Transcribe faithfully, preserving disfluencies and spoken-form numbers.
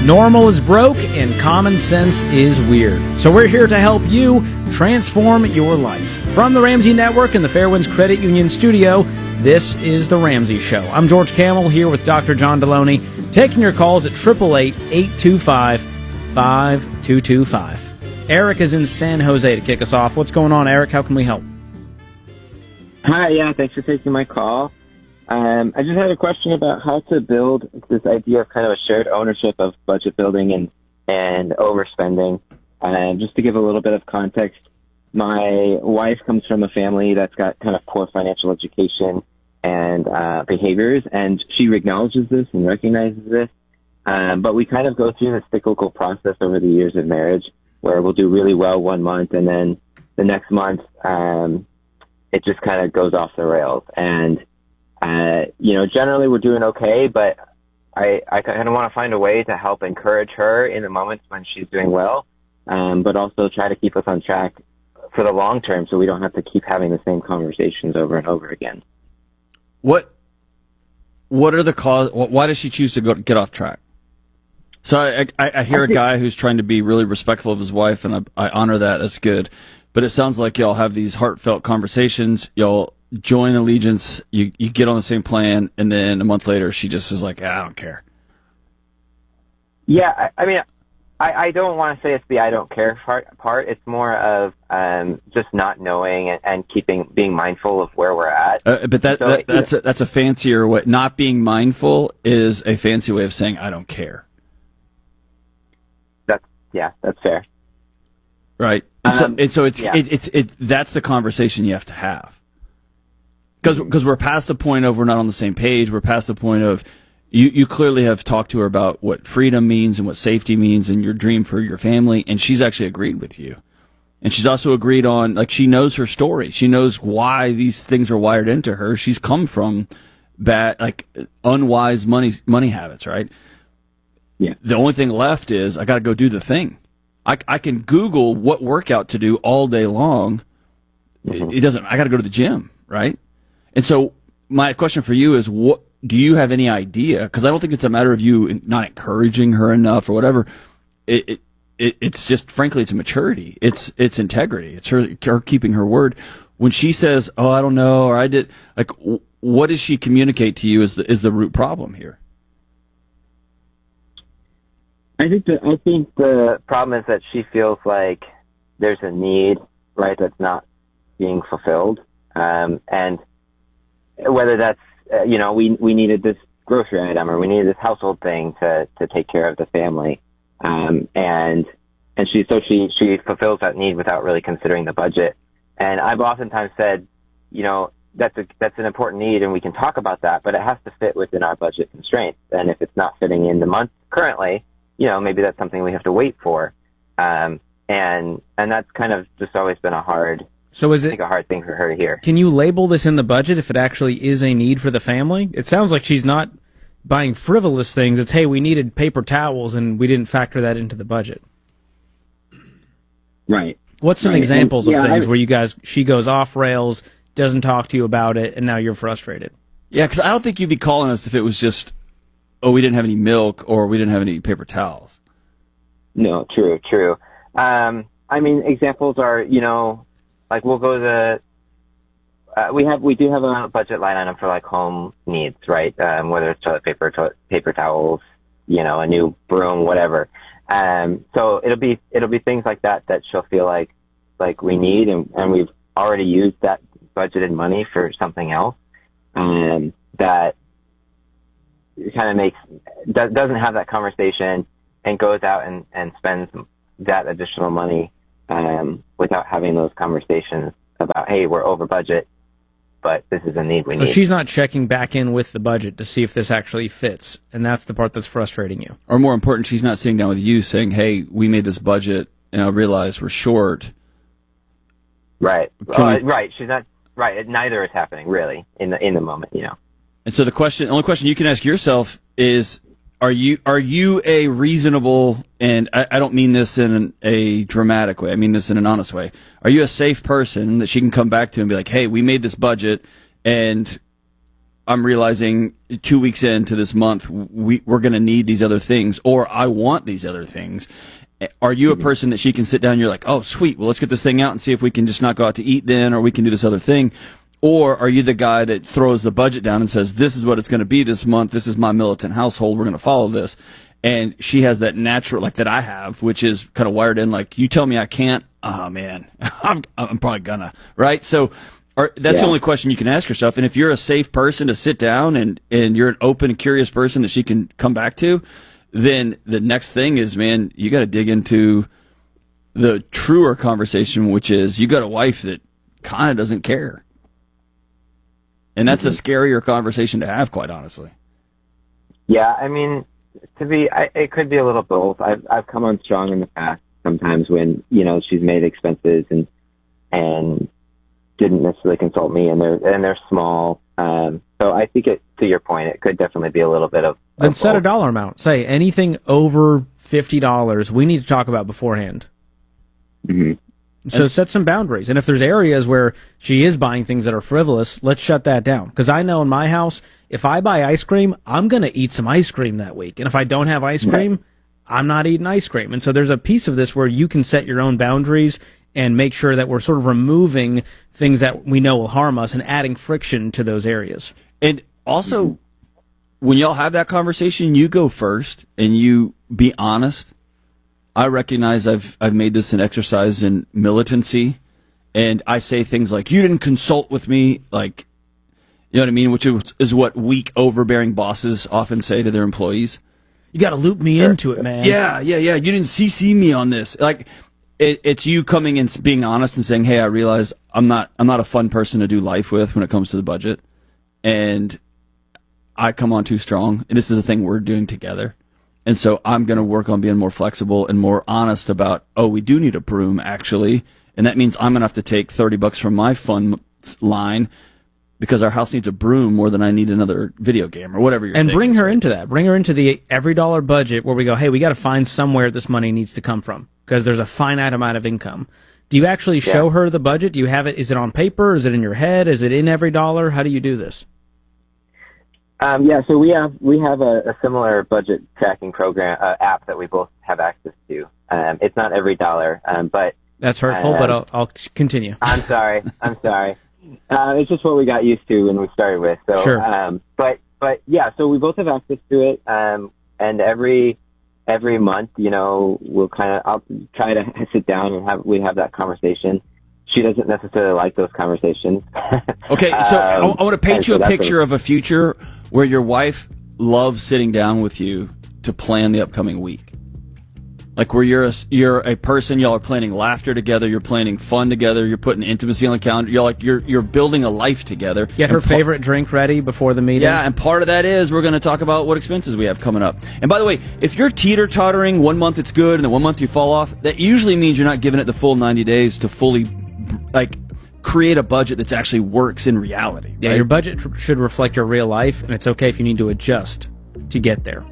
Normal is broke and common sense is weird. So we're here to help you transform your life. From the Ramsey Network and the Fairwinds Credit Union studio, this is The Ramsey Show. I'm George Camel here with Doctor John Deloney, taking your calls at eight eight eight, eight two five, five two two five. Eric is in San Jose to kick us off. What's going on, Eric? How can we help? Hi, yeah, thanks for taking my call. Um, I just had a question about how to build this idea of kind of a shared ownership of budget building and, and overspending. Um, just to give a little bit of context, my wife comes from a family that's got kind of poor financial education and uh, behaviors, and she acknowledges this and recognizes this. Um, but we kind of go through this cyclical process over the years of marriage where we'll do really well one month, and then the next month um, it just kind of goes off the rails. And Uh, you know, generally we're doing okay, but I, I kind of want to find a way to help encourage her in the moments when she's doing well, um, but also try to keep us on track for the long term so we don't have to keep having the same conversations over and over again. What, what are the cause? Why does she choose to go get off track? So I, I, I hear a guy who's trying to be really respectful of his wife, and I, I honor that. That's good. But it sounds like y'all have these heartfelt conversations. Y'all join allegiance, you you get on the same plan, and then a month later she just is like, ah, I don't care. Yeah, I, I mean, I, I don't want to say it's the I don't care part. part. It's more of um, just not knowing and, and keeping being mindful of where we're at. Uh, but that, so, that that's a, that's a fancier way. Not being mindful is a fancy way of saying I don't care. That's yeah, that's fair. Right, and so, um, and so it's yeah. it, it's it that's the conversation you have to have. Because because we're past the point of we're not on the same page. We're past the point of you, you clearly have talked to her about what freedom means and what safety means and your dream for your family, and she's actually agreed with you. And she's also agreed on, like, she knows her story. She knows why these things are wired into her. She's come from bad, like, unwise money money habits, right? Yeah. The only thing left is I got to go do the thing. I, I can Google what workout to do all day long. Mm-hmm. It, it doesn't. I got to go to the gym, right? And so my question for you is, what do you have any idea? Because I don't think it's a matter of you not encouraging her enough or whatever. It, it, it it's just, frankly, it's a maturity. It's it's integrity. It's her, her keeping her word. When she says, "Oh, I don't know," or "I did," like, what does she communicate to you is the is the root problem here? I think that I think the problem is that she feels like there's a need, right, that's not being fulfilled, um, and whether that's, uh, you know, we we needed this grocery item or we needed this household thing to, to take care of the family. Um, and, and she, so she, she fulfills that need without really considering the budget. And I've oftentimes said, you know, that's a, that's an important need and we can talk about that, but it has to fit within our budget constraints. And if it's not fitting in the month currently, you know, maybe that's something we have to wait for. Um, and, and that's kind of just always been a hard, So is I it think a hard thing for her to hear. Can you label this in the budget if it actually is a need for the family? It sounds like she's not buying frivolous things. It's, hey, we needed paper towels and we didn't factor that into the budget. Right. What's some right. examples and, of yeah, things I, where you guys, she goes off rails, doesn't talk to you about it, and now you're frustrated? Yeah, because I don't think you'd be calling us if it was just, oh, we didn't have any milk or we didn't have any paper towels. No, true, true. Um, I mean, examples are, you know, like we'll go to, uh, we have, we do have a budget line item for like home needs, right? Um, whether it's toilet paper, toilet paper towels, you know, a new broom, whatever. Um, so it'll be, it'll be things like that that she'll feel like, like we need, and, and we've already used that budgeted money for something else, um, that kind of makes, does, doesn't have that conversation and goes out and, and spends that additional money, um, without having those conversations about, hey, we're over budget, but this is a need we So need. she's not checking back in with the budget to see if this actually fits, and that's the part that's frustrating you. Or more important, she's not sitting down with you saying, hey, we made this budget and I realize we're short. Right. Can Uh, we- right. She's not, right. Neither is happening really in the, in the moment, you know. And so the question, the only question you can ask yourself is, are you are you a reasonable, and I, I don't mean this in an, a dramatic way, I mean this in an honest way. Are you a safe person that she can come back to and be like, hey, we made this budget and I'm realizing two weeks into this month, we, we're going to need these other things, or I want these other things. Are you a person that she can sit down and you're like, oh, sweet, well, let's get this thing out and see if we can just not go out to eat then, or we can do this other thing? Or are you the guy that throws the budget down and says, this is what it's going to be this month, this is my militant household, we're going to follow this? And she has that natural, like that I have, which is kind of wired in, like, you tell me I can't, oh, man, I'm, I'm probably gonna, right? So are, that's yeah. the only question you can ask yourself. And if you're a safe person to sit down and, and you're an open and curious person that she can come back to, then the next thing is, man, you got to dig into the truer conversation, which is you got a wife that kind of doesn't care. And that's mm-hmm. a scarier conversation to have, quite honestly. Yeah, I mean, to be, I, it could be a little both. I've I've come on strong in the past sometimes when, you know, she's made expenses and and didn't necessarily consult me, and they're and they're small. Um, so I think it, to your point, it could definitely be a little bit of. Then of set both. a dollar amount. Say anything over fifty dollars. We need to talk about beforehand. Mm-hmm. So set some boundaries. And if there's areas where she is buying things that are frivolous, let's shut that down. Because I know in my house, if I buy ice cream, I'm going to eat some ice cream that week. And if I don't have ice cream, right. I'm not eating ice cream. And so there's a piece of this where you can set your own boundaries and make sure that we're sort of removing things that we know will harm us and adding friction to those areas. And also, mm-hmm. when y'all have that conversation, you go first and you be honest. I recognize I've I've made this an exercise in militancy, and I say things like, you didn't consult with me, like, you know what I mean, which is, is what weak, overbearing bosses often say to their employees. You got to loop me sure. into it, man. Yeah, yeah, yeah. You didn't C C me on this. Like, it, it's you coming and being honest and saying, hey, I realize I'm not I'm not a fun person to do life with when it comes to the budget, and I come on too strong, and this is a thing we're doing together. And so I'm going to work on being more flexible and more honest about, oh, we do need a broom, actually. And that means I'm going to have to take thirty bucks from my fund line because our house needs a broom more than I need another video game or whatever you're And thinking. bring her into that. Bring her into the every dollar budget where we go, hey, we got to find somewhere this money needs to come from because there's a finite amount of income. Do you actually yeah. show her the budget? Do you have it? Is it on paper? Is it in your head? Is it in every dollar? How do you do this? Um, yeah, so we have we have a, a similar budget tracking program uh, app that we both have access to. Um, it's not every dollar, um, but that's hurtful. Um, but I'll, I'll continue. I'm sorry. I'm sorry. Uh, it's just what we got used to when we started with. So, sure. Um, but but yeah, so we both have access to it, um, and every every month, you know, we'll kind of I'll try to sit down and have we have that conversation. She doesn't necessarily like those conversations. Okay, so um, I, I want to paint you so a picture a, of a future where your wife loves sitting down with you to plan the upcoming week. Like where you're a, you're a person, y'all are planning laughter together, you're planning fun together, you're putting intimacy on the calendar, you're like you're you're building a life together. Get her favorite drink ready before the meeting. Yeah, and part of that is we're going to talk about what expenses we have coming up. And by the way, if you're teeter-tottering, one month it's good and then one month you fall off, that usually means you're not giving it the full ninety days to fully like create a budget that actually works in reality. Yeah, right? Your budget tr- should reflect your real life, and it's okay if you need to adjust to get there.